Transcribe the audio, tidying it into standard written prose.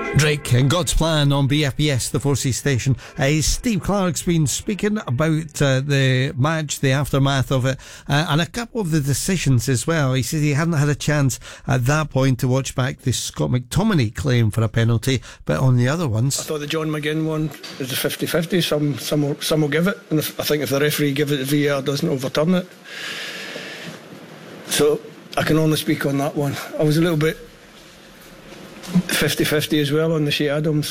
Drake and God's Plan on BFBS, the 4C station. Steve Clark's been speaking about the match, the aftermath of it, and a couple of the decisions as well. He said he hadn't had a chance at that point to watch back the Scott McTominay claim for a penalty, but on the other ones, I thought the John McGinn one is a 50-50. Some will give it, and I think if the referee gives it, the VAR doesn't overturn it. So I can only speak on that one. I was a little bit 50-50 as well on the Shea Adams.